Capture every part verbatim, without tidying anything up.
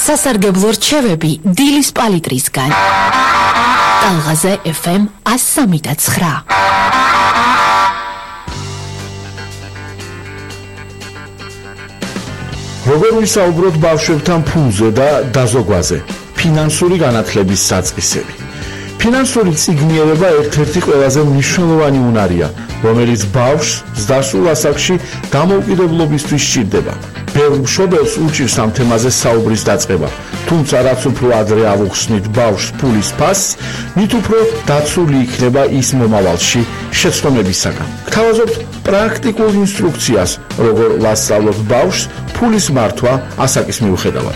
სასარგებლო რჩევები დილის პალიტრისგან. ტალღაზე ეფ ემ one oh three point nine. როგორ ვისაუბროთ ბავშვებთან ფულზე და დაზოგვაზე? ფინანსური განათლების საწყისები. ფინანსური ციგნიერება ერთ-ერთი ყველაზე მნიშვნელოვანი უნარია, რომელიც ბავშვს ზრდასრულ ასაკში დამოუკიდებლობისთვის სჭირდება. ბევრ მშობელს უჭირს ამ თემაზე საუბრის დაწყება, თუმცა რაც უფრო ადრე ავუხსნით ბავშვს ფულის ფასს, მით უფრო დაცული იქნება ის მომავალში შეცდომებისაგან. გთავაზობთ პრაქტიკულ ინსტრუქციას, როგორ ვასწავლოთ ბავშვს ფულის მართვა ასაკის მიუხედავად.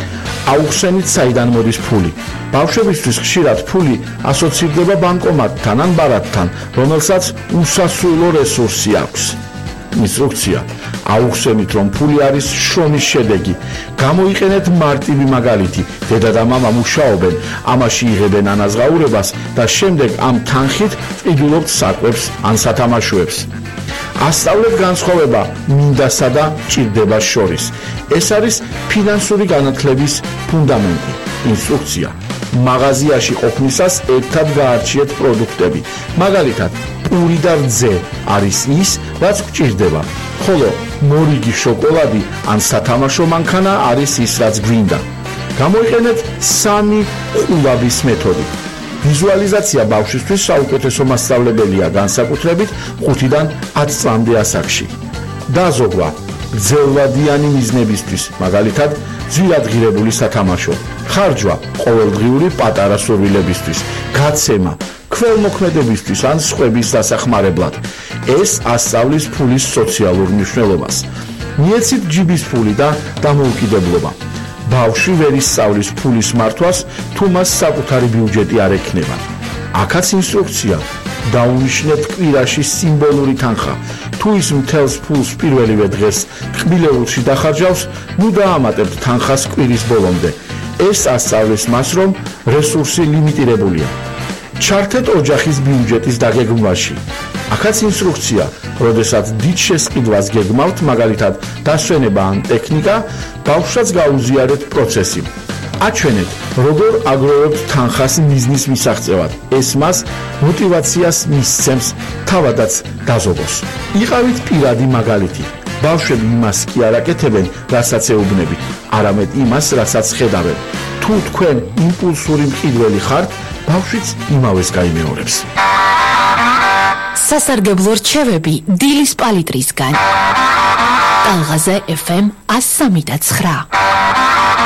აუხსენით საიდან მოდის ფული. ბავშვებისთვის ხშირად ფული ასოცირდება ბანკომატთან ან ბარათთან, რომელსაც უსასრულო რესურსი აქვს. ინსტრუქცია: აუხსენით, რომ ფული არის შრომის შედეგი. გამოიყენეთ მარტივი მაგალითი: დედა და მამა მუშაობენ, ამაში იღებენ ანაზღაურებას და შემდეგ ამ თანხით ყიდულობთ საკვებს ან სათამაშოებს. ასწავლეთ განსხვავება მინდასა და ჭირდებას შორის. ეს არის ფინანსური განათლების ფუნდამენტი. ინსტრუქცია: მაღაზიაში ყოფნისას ერთად გაარჩიეთ პროდუქტები. მაგალითად, პური და რძე არის ის, რაც გჭირდება, ხოლო მორიგი შოკოლადი ან სათამაშო მანქანა არის ის, რაც გვინდა. გამოიყენეთ სამი ყულაბის მეთოდი. ვიზუალიზაცია ბავშვისთვის საუკეთესო მასწავლებელია, განსაკუთრებით ხუთიდან ათი წლამდე ასაკში. დაზოგვა გრძელვადიანი მიზნებისთვის, მაგალითად, ძვირადღირებული სათამაშო. ხარჯვა ყოველდღიური პატარა სურვილებისთვის, გაცემა ქველმოქმედებისთვის ან სხვების დასახმარებლად. ეს ასწავლის ფულის სოციალურ მნიშვნელობას. მიეცით ჯიბის ფული და დამოუკიდებლობა. ბავშვი ვერ ისწავლის ფულის მართვას, თუ მას საკუთარი ბიუჯეტი არ ექნება. აქაც ინსტრუქცია: დაუნიშნეთ კვირაში სიმბოლური თანხა. თუ ის მთელს ფულს პირველივე დღეს კბილეულში დახარჯავს, ნუ დაამატებთ თანხას კვირის ბოლომდე. ეს ასწავლის მას, რომ რესურსი ლიმიტირებულია. ჩართეთ ოჯახის ბიუჯეტის დაგეგმვაში. აქაც ინსტრუქცია: როდესაც დიდ შესყიდვას გეგმავთ, მაგალითად დასვენება ან ტექნიკა, ბავშვსაც გაუზიარეთ პროცესი. აჩვენეთ, როგორ აგროვებთ თანხას მიზნის მისაღწევად. ეს მას мотивაციას მისცემს თავადაც დაზოგოს. იყავით პირადი მაგალითი. ბავშვები იმას კი არ აკეთებენ, რასაც ეუბნებით, არამედ იმას, რასაც ხედავენ. თუ თქვენ იმპულსური მყიდველი ხართ, ბავშვიც იმავეს გაიმეორებს. სასარგებლო რჩევები დილის პალიტრისგან. ტალღაზე ეფ ემ one oh three point nine.